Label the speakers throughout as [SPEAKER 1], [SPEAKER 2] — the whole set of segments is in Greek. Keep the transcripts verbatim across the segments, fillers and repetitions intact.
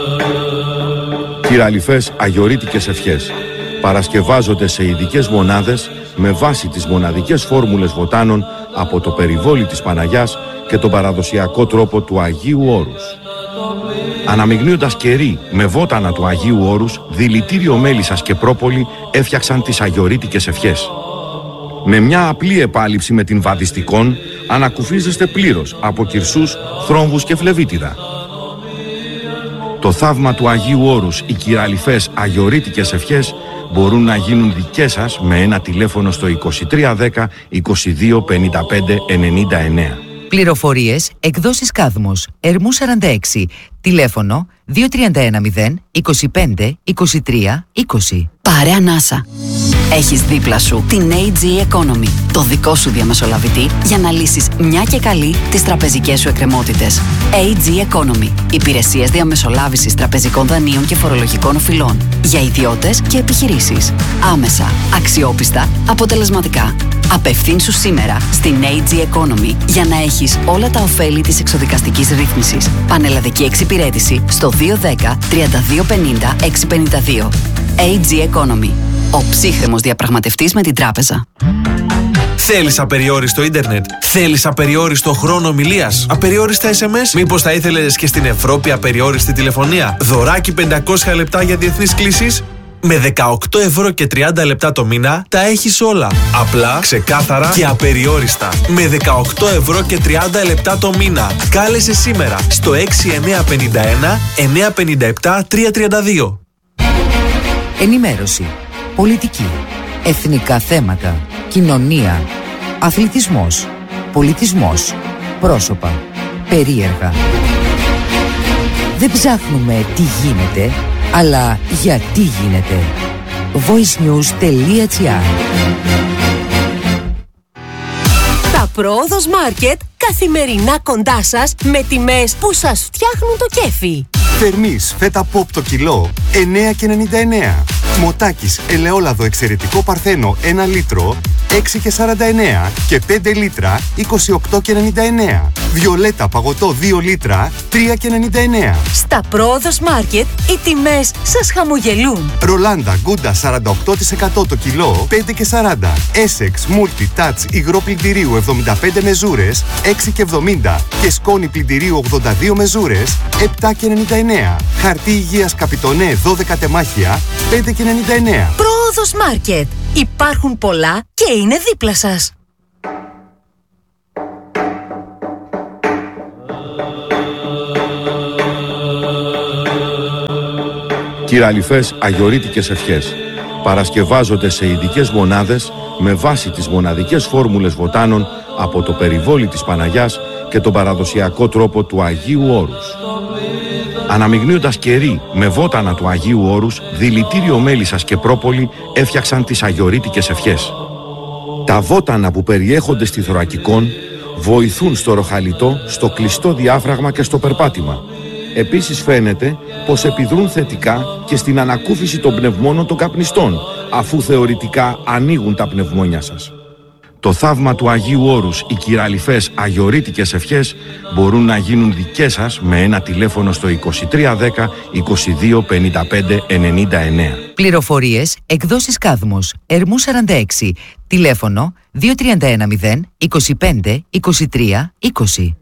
[SPEAKER 1] Κυραλιφές αγιορείτικες ευχές παρασκευάζονται σε ειδικές μονάδες με βάση τις μοναδικές φόρμουλες βοτάνων από το περιβόλι της Παναγιάς και τον παραδοσιακό τρόπο του Αγίου Όρους. Αναμειγνύοντας κερί με βότανα του Αγίου Όρους, δηλητήριο μέλισσας και πρόπολη έφτιαξαν τις αγιορείτικες ευχές. Με μια απλή επάλυψη με την βαδιστικόν ανακουφίζεστε πλήρως από κυρσούς, θρόμβους και φλεβίτιδα. Το θαύμα του Αγίου Όρους, οι κυραλιφές αγιορείτικες ευχές μπορούν να γίνουν δικές σας με ένα τηλέφωνο στο είκοσι τρία δέκα είκοσι δύο πενήντα πέντε ενενήντα εννέα.
[SPEAKER 2] Πληροφορίες, εκδόσεις Κάδμος, Ερμού σαράντα έξι, τηλέφωνο δύο τρία ένα μηδέν είκοσι πέντε είκοσι τρία είκοσι.
[SPEAKER 3] Πάρε ανάσα. Έχεις δίπλα σου την έι τζι Economy, το δικό σου διαμεσολαβητή για να λύσεις μια και καλή τις τραπεζικές σου εκκρεμότητες. έι τζι Economy, υπηρεσίες διαμεσολάβησης τραπεζικών δανείων και φορολογικών οφειλών για ιδιώτες και επιχειρήσεις. Άμεσα, αξιόπιστα, αποτελεσματικά. Απευθύνσου σήμερα στην έι τζι Economy για να έχεις όλα τα ωφέλη της εξοδικαστικής ρύθμισης. Πανελλαδική εξυπηρέτηση στο δύο ένα μηδέν τρία δύο πενήντα έξι πενήντα δύο. έι τζι Economy. Ο ψύχρεμος διαπραγματευτής με την τράπεζα.
[SPEAKER 4] Θέλεις απεριόριστο ίντερνετ? Θέλεις απεριόριστο χρόνο ομιλίας? Απεριόριστα ες εμ ες? Μήπως θα ήθελες και στην Ευρώπη απεριόριστη τηλεφωνία? Δωράκι πεντακόσια λεπτά για διεθνείς κλήσεις? Με δεκαοκτώ ευρώ και τριάντα λεπτά το μήνα τα έχεις όλα. Απλά, ξεκάθαρα και απεριόριστα. Με δεκαοκτώ ευρώ και τριάντα λεπτά το μήνα. Κάλεσε σήμερα στο έξι εννιά πέντε ένα εννιά πέντε επτά τρία τρία δύο.
[SPEAKER 2] Ενημέρωση, πολιτική, εθνικά θέματα, κοινωνία, αθλητισμός, πολιτισμός, πρόσωπα, περίεργα. Δεν ψάχνουμε τι γίνεται, αλλά γιατί γίνεται. voicenews.gr.
[SPEAKER 5] Τα Πρόοδος Μάρκετ καθημερινά κοντά σας με τιμές που σας φτιάχνουν το κέφι.
[SPEAKER 6] Θερμής φέτα ποπ το κιλό εννέα και ενενήντα εννέα. Μοτάκης ελαιόλαδο εξαιρετικό παρθένο ένα λίτρο έξι και σαράντα εννέα και πέντε λίτρα είκοσι οκτώ και ενενήντα εννέα. Βιολέτα παγωτό δύο λίτρα τρία και ενενήντα εννέα.
[SPEAKER 5] Στα Πρόοδος Μάρκετ οι τιμές σας χαμογελούν.
[SPEAKER 6] Ρολάντα γκούντα σαράντα οκτώ τοις εκατό το κιλό πέντε και σαράντα. Essex Multi Touch υγρό πλυντηρίου εβδομήντα πέντε μεζούρες έξι και εβδομήντα και σκόνη πλυντηρίου ογδόντα δύο μεζούρες επτά και ενενήντα εννέα. Χαρτί υγείας Καπιτονέ δώδεκα τεμάχια πέντε και ενενήντα εννέα.
[SPEAKER 5] Πρόοδος Μάρκετ. Υπάρχουν πολλά και είναι δίπλα σας.
[SPEAKER 1] Κυραλιφές αγιορείτικες ευχές παρασκευάζονται σε ειδικές μονάδες με βάση τις μοναδικές φόρμουλες βοτάνων από το περιβόλι της Παναγιάς και τον παραδοσιακό τρόπο του Αγίου Όρους. Αναμειγνύοντας κερί με βότανα του Αγίου Όρους, δηλητήριο μέλισσας και πρόπολη έφτιαξαν τις αγιορείτικες ευχές. Τα βότανα που περιέχονται στη θωρακικόν βοηθούν στο ροχαλιτό, στο κλειστό διάφραγμα και στο περπάτημα. Επίσης φαίνεται πως επιδρούν θετικά και στην ανακούφιση των πνευμόνων των καπνιστών, αφού θεωρητικά ανοίγουν τα πνευμόνια σας. Το θαύμα του Αγίου Όρους, οι κυραλιφές αγιορείτικες ευχές μπορούν να γίνουν δικές σας με ένα τηλέφωνο στο είκοσι τρία δέκα είκοσι δύο πενήντα πέντε ενενήντα εννέα.
[SPEAKER 2] Πληροφορίες, εκδόσεις Κάδμος, Ερμού σαράντα έξι, τηλέφωνο δύο τρία ένα μηδέν είκοσι πέντε είκοσι τρία είκοσι.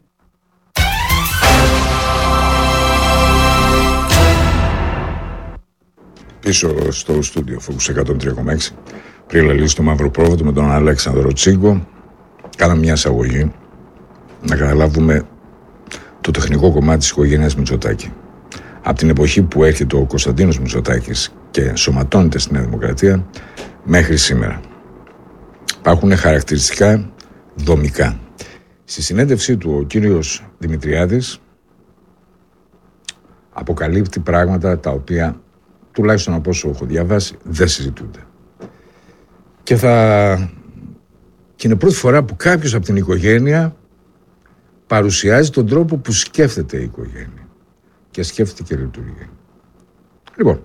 [SPEAKER 7] Πίσω στο στούντιο Focus εκατόν τρία κόμμα έξι, πριν λαλήσει το Μαύρο Πρόβατο με τον Αλέξανδρο Τσίγκο, κάναμε μια εισαγωγή να καταλάβουμε το τεχνικό κομμάτι της οικογένειας Μητσοτάκη. Από την εποχή που έρχεται ο Κωνσταντίνος Μητσοτάκης και σωματώνεται στη Νέα Δημοκρατία μέχρι σήμερα. Υπάρχουν χαρακτηριστικά δομικά. Στη συνέντευξή του ο κύριος Δημητριάδης αποκαλύπτει πράγματα τα οποία, τουλάχιστον από όσο έχω διαβάσει, δεν συζητούνται. Και θα... Και είναι πρώτη φορά που κάποιος από την οικογένεια παρουσιάζει τον τρόπο που σκέφτεται η οικογένεια. Και σκέφτεται και λειτουργεί. Λοιπόν,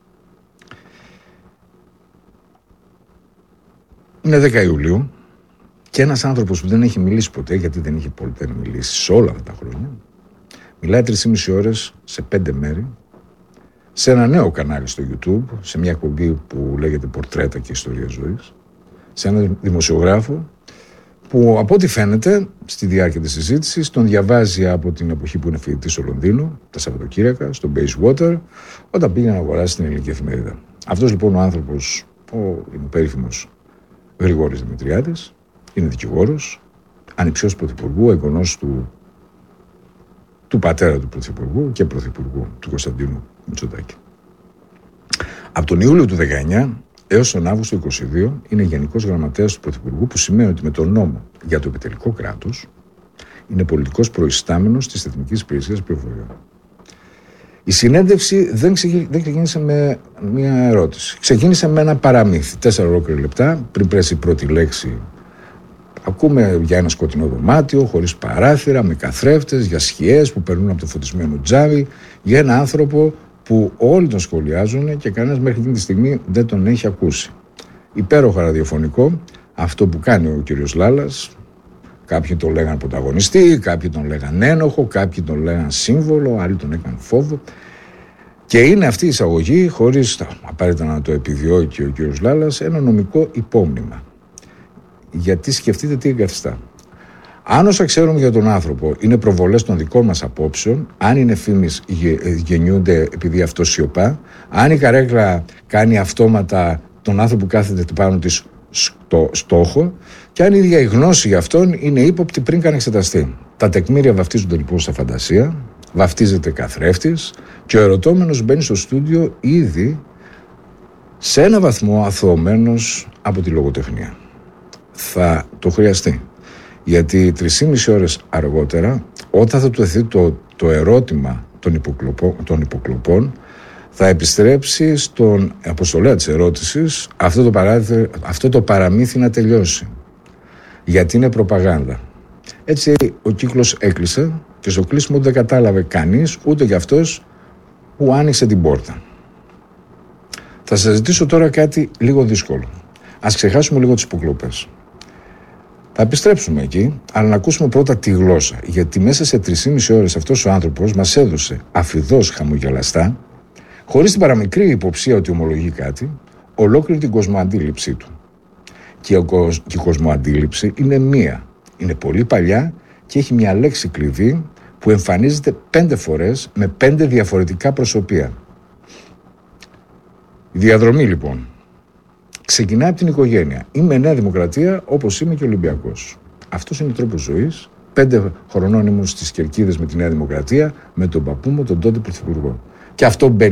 [SPEAKER 7] είναι δέκα Ιουλίου και ένας άνθρωπος που δεν έχει μιλήσει ποτέ, γιατί δεν είχε ποτέ μιλήσει σε όλα αυτά τα χρόνια, μιλάει τρεις και μισή ώρες σε πέντε μέρη σε ένα νέο κανάλι στο YouTube, σε μια εκπομπή που λέγεται Πορτρέτα και Ιστορία Ζωής, σε έναν δημοσιογράφο που από ό,τι φαίνεται στη διάρκεια της συζήτησης τον διαβάζει από την εποχή που είναι φοιτητής στο Λονδίνο, τα Σαββατοκύριακα, στο Bayswater, όταν πήγε να αγοράσει την ελληνική εφημερίδα. Αυτός λοιπόν ο άνθρωπος, ο περίφημος Γρηγόρης Δημητριάδης, είναι δικηγόρος, ανιψιός πρωθυπουργού, εγγονός του, του πατέρα του πρωθυπουργού και πρωθυπουργού του Κωνσταντίνου Μητσοτάκη. Από τον Ιούλιο του δεκαεννιά έως τον Αύγουστο του είκοσι δύο είναι γενικός γραμματέας του Πρωθυπουργού, που σημαίνει ότι με τον νόμο για το επιτελικό κράτος είναι πολιτικός προϊστάμενος της Εθνικής Υπηρεσίας Πληροφοριών. Η συνέντευξη δεν, ξε... δεν ξεκίνησε με μια ερώτηση. Ξεκίνησε με ένα παραμύθι. Τέσσερα ολόκληρα λεπτά πριν πρέσει η πρώτη λέξη. Ακούμε για ένα σκοτεινό δωμάτιο, χωρίς παράθυρα, με καθρέφτες, για σκιές που περνούν από το φωτισμένο τζάμι, για ένα άνθρωπο που όλοι τον σχολιάζουν και κανένας μέχρι εκείνη τη στιγμή δεν τον έχει ακούσει. Υπέροχο ραδιοφωνικό, αυτό που κάνει ο κύριος Λάλας. Κάποιοι τον λέγανε πρωταγωνιστή, κάποιοι τον λέγανε ένοχο, κάποιοι τον λέγανε σύμβολο, άλλοι τον έκαναν φόβο. Και είναι αυτή η εισαγωγή, χωρίς απαραίτητα να το επιδιώκει ο κύριος Λάλας, ένα νομικό υπόμνημα. Γιατί σκεφτείτε τι εγκαθιστά. Αν όσα ξέρουμε για τον άνθρωπο είναι προβολές των δικών μας απόψεων, αν είναι φήμες γεννιούνται επειδή αυτό σιωπά, αν η καρέκλα κάνει αυτόματα τον άνθρωπο που κάθεται πάνω της στο στόχο, και αν η ίδια η γνώση για αυτόν είναι ύποπτη πριν καν εξεταστεί. Τα τεκμήρια βαφτίζονται λοιπόν στα φαντασία, βαφτίζεται καθρέφτης και ο ερωτώμενος μπαίνει στο στούντιο ήδη σε ένα βαθμό αθωωμένος από τη λογοτεχνία. Θα το χρειαστεί. Γιατί τρεις και μισή ώρες αργότερα, όταν θα του δεθεί το, το ερώτημα των, υποκλοπών, των υποκλοπών, θα επιστρέψει στον αποστολέα της ερώτησης αυτό το, παράδει, αυτό το παραμύθι να τελειώσει. Γιατί είναι προπαγάνδα. Έτσι ο κύκλος έκλεισε και στο κλείσιμο δεν κατάλαβε κανείς, ούτε κι αυτός που άνοιξε την πόρτα. Θα σας ζητήσω τώρα κάτι λίγο δύσκολο. Ας ξεχάσουμε λίγο τις υποκλοπές. Θα επιστρέψουμε εκεί, αλλά να ακούσουμε πρώτα τη γλώσσα. Γιατί μέσα σε τρεις και μισή ώρες αυτός ο άνθρωπος μας έδωσε αφιδώς χαμογελαστά, χωρίς την παραμικρή υποψία ότι ομολογεί κάτι, ολόκληρη την κοσμοαντίληψή του. Και, ο, και η κοσμοαντίληψη είναι μία. Είναι πολύ παλιά και έχει μια λέξη κλειδί που εμφανίζεται πέντε φορές με πέντε διαφορετικά προσωπία. Η διαδρομή λοιπόν ξεκινάει από την οικογένεια. Είμαι Νέα Δημοκρατία όπως είμαι και Ολυμπιακός. Αυτός είναι ο τρόπος ζωής. Πέντε χρονών ήμουν στις Κερκίδες με τη Νέα Δημοκρατία, με τον παππού μου, τον τότε πρωθυπουργό. Και αυτό μπαίνει